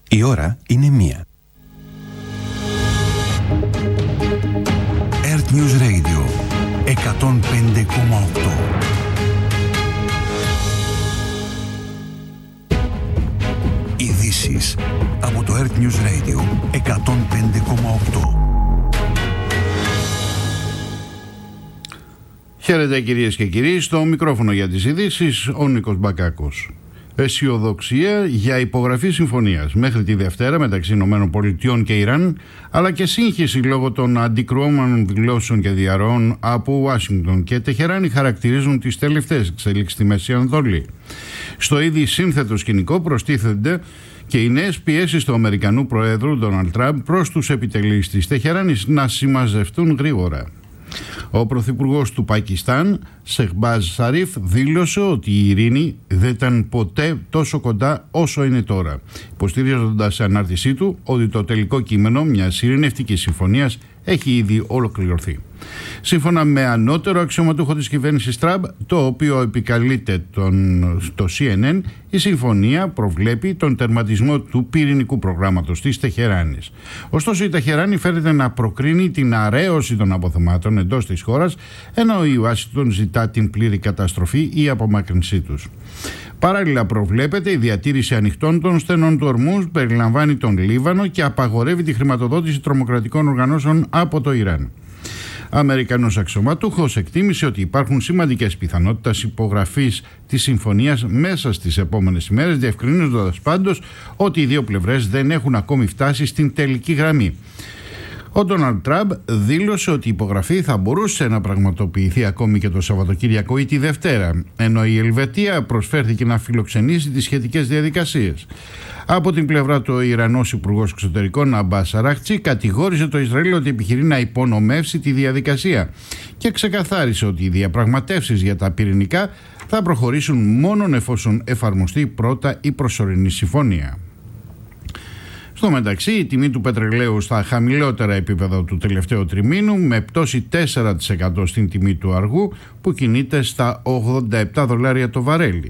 Η ώρα είναι 1. Earth News Radio 105,8. Ειδήσεις από το Earth News Radio 105,8. Χαίρετε κυρίες και κύριοι, στο μικρόφωνο για τις ειδήσεις ο Νίκος Μπακάκος. Αισιοδοξία για υπογραφή συμφωνίας μέχρι τη Δευτέρα μεταξύ ΗΠΑ και Ιράν, αλλά και σύγχυση λόγω των αντικρουόμενων δηλώσεων και διαρροών από Ουάσιγκτον και Τεχεράνη χαρακτηρίζουν τις τελευταίες εξελίξεις στη Μέση Ανατολή. Στο ήδη σύνθετο σκηνικό προστίθενται και οι νέες πιέσεις του Αμερικανού Προέδρου Ντόναλντ Τραμπ προς τους επιτελείς της Τεχεράνης να συμμαζευτούν γρήγορα. Ο Πρωθυπουργός του Πακιστάν, Σεχμπάζ Σαρίφ, δήλωσε ότι η ειρήνη δεν ήταν ποτέ τόσο κοντά όσο είναι τώρα, υποστηρίζοντας σε ανάρτησή του ότι το τελικό κείμενο μιας ειρηνευτικής συμφωνίας έχει ήδη ολοκληρωθεί. Σύμφωνα με ανώτερο αξιωματούχο της κυβέρνησης Τραμπ, το οποίο επικαλείται το CNN, η συμφωνία προβλέπει τον τερματισμό του πυρηνικού προγράμματος της Τεχεράνης. Ωστόσο, η Τεχεράνη φέρεται να προκρίνει την αρέωση των αποθεμάτων εντός της χώρας, ενώ η Ουάσιγκτον ζητά την πλήρη καταστροφή ή απομάκρυνσή τους. Παράλληλα, προβλέπεται η διατήρηση ανοιχτών των στενών του Ορμούζ, περιλαμβάνει τον Λίβανο και απαγορεύει τη χρηματοδότηση τρομοκρατικών οργανώσεων από το Ιράν. Αμερικανός αξιωματούχος εκτίμησε ότι υπάρχουν σημαντικές πιθανότητες υπογραφής της συμφωνίας μέσα στις επόμενες ημέρες, διευκρινίζοντας πάντως ότι οι δύο πλευρές δεν έχουν ακόμη φτάσει στην τελική γραμμή. Ο Ντόναλντ Τραμπ δήλωσε ότι η υπογραφή θα μπορούσε να πραγματοποιηθεί ακόμη και το Σαββατοκύριακο ή τη Δευτέρα, ενώ η Ελβετία προσφέρθηκε να φιλοξενήσει τις σχετικές διαδικασίες. Από την πλευρά του, ο Ιρανός Υπουργός Εξωτερικών Αμπάς Αράχτσι κατηγόρησε το Ισραήλ ότι επιχειρεί να υπονομεύσει τη διαδικασία και ξεκαθάρισε ότι οι διαπραγματεύσεις για τα πυρηνικά θα προχωρήσουν μόνον εφόσον εφαρμοστεί πρώτα η προσωρινή συμφωνία. Στο μεταξύ, η τιμή του πετρελαίου στα χαμηλότερα επίπεδα του τελευταίου τριμήνου, με πτώση 4% στην τιμή του αργού που κινείται στα $87 το βαρέλι.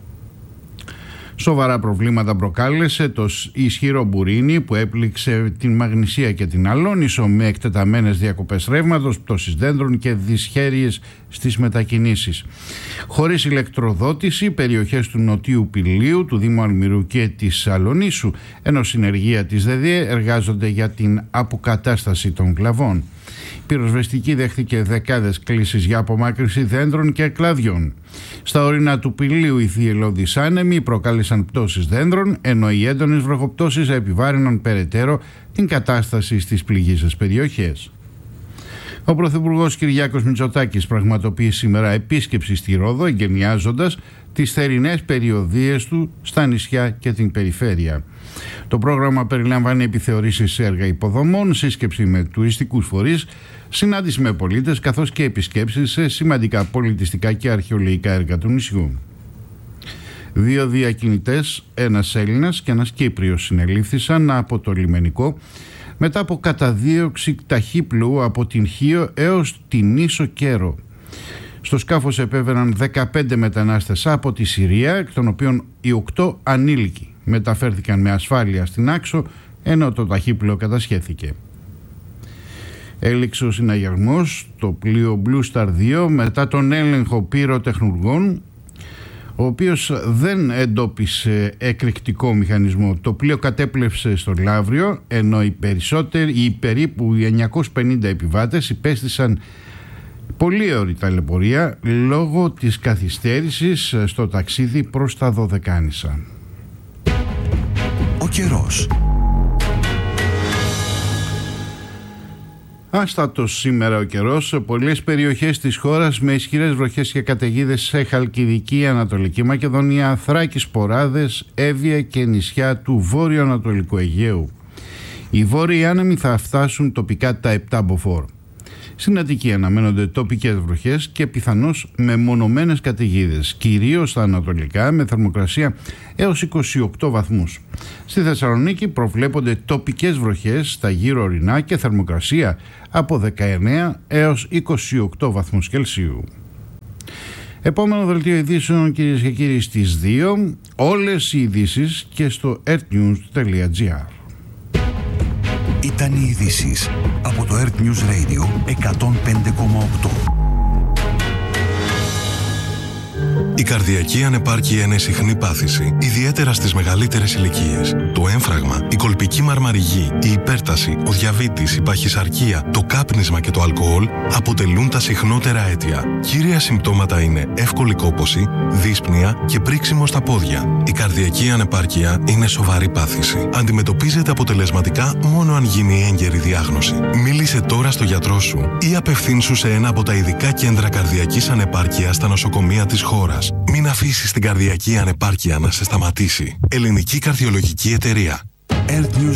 Σοβαρά προβλήματα προκάλεσε το ισχυρό μπουρίνι που έπληξε την Μαγνησία και την Αλόνισο, με εκτεταμένες διακοπές ρεύματος, πτώσεις δέντρων και δυσχέρειες στις μετακινήσεις. Χωρίς ηλεκτροδότηση, περιοχές του Νοτίου Πηλίου, του Δήμου Αλμυρού και της Αλονίσου, ενώ συνεργεία της ΔΕΔΙΕ εργάζονται για την αποκατάσταση των κλαβών. Η πυροσβεστική δέχτηκε δεκάδες κλήσεις για απομάκρυνση δέντρων και κλαδιών. Στα ορεινά του Πηλίου οι θυελλώδεις άνεμοι προκάλεσαν πτώσεις δέντρων, ενώ οι έντονες βροχοπτώσεις επιβάρυναν περαιτέρω την κατάσταση στις πληγείσες περιοχές. Ο Πρωθυπουργός Κυριάκος Μητσοτάκης πραγματοποιεί σήμερα επίσκεψη στη Ρόδο, εγκαινιάζοντας τις θερινές περιοδίες του στα νησιά και την περιφέρεια. Το πρόγραμμα περιλαμβάνει επιθεωρήσεις σε έργα υποδομών, σύσκεψη με τουριστικούς φορείς, συνάντηση με πολίτες, καθώς και επισκέψεις σε σημαντικά πολιτιστικά και αρχαιολογικά έργα του νησιού. 2 διακινητές, ένας Έλληνας και ένας Κύπριος, συνελήφθησαν από το λιμενικό μετά από καταδίωξη ταχύπλου από την Χίο έως την Ίσο Κέρο. Στο σκάφος επέβαιναν 15 μετανάστες από τη Συρία, εκ των οποίων οι 8 ανήλικοι μεταφέρθηκαν με ασφάλεια στην Άξο, ενώ το ταχύπλοιο κατασχέθηκε. Έληξε ο συναγερμός το πλοίο Blue Star 2 μετά τον έλεγχο πυροτεχνουργών, ο οποίος δεν εντόπισε εκρηκτικό μηχανισμό. Το πλοίο κατέπλευσε στο Λαύριο, ενώ οι περίπου 950 επιβάτες υπέστησαν πολύ ωρή ταλαιπωρία λόγω της καθυστέρησης στο ταξίδι προς τα Δωδεκάνησα. Ο καιρός. Άστατος σήμερα ο καιρός σε πολλές περιοχές της χώρας, με ισχυρές βροχές και καταιγίδες σε Χαλκιδική, Ανατολική Μακεδονία, Θράκη, Σποράδες, Εύβοια και νησιά του βόρειο-ανατολικού Αιγαίου. Οι βόρειοι άνεμοι θα φτάσουν τοπικά τα 7 μποφόρ. Στην Αττική αναμένονται τοπικές βροχές και πιθανώς μεμονωμένες καταιγίδες, κυρίως στα ανατολικά, με θερμοκρασία έως 28 βαθμούς. Στη Θεσσαλονίκη προβλέπονται τοπικές βροχές στα γύρω ορεινά και θερμοκρασία από 19 έως 28 βαθμούς Κελσίου. Επόμενο δελτίο ειδήσεων, κυρίες και κύριοι, στις 2. Όλες οι ειδήσεις και στο earthnews.gr. Ήταν οι ειδήσεις από το Earth News Radio 105,8. Η καρδιακή ανεπάρκεια είναι συχνή πάθηση, ιδιαίτερα στις μεγαλύτερες ηλικίες. Το έμφραγμα, η κολπική μαρμαριγή, η υπέρταση, ο διαβήτης, η παχυσαρκία, το κάπνισμα και το αλκοόλ αποτελούν τα συχνότερα αίτια. Κύρια συμπτώματα είναι εύκολη κόπωση, δύσπνοια και πρίξιμο στα πόδια. Η καρδιακή ανεπάρκεια είναι σοβαρή πάθηση. Αντιμετωπίζεται αποτελεσματικά μόνο αν γίνει έγκαιρη διάγνωση. Μίλησε τώρα στο γιατρό σου ή απευθύνσου σε ένα από τα ειδικά κέντρα καρδιακής ανεπάρκειας στα νοσοκομεία της χώρας. Μην αφήσεις την καρδιακή ανεπάρκεια να σε σταματήσει. Ελληνική Καρδιολογική Εταιρεία. Earth News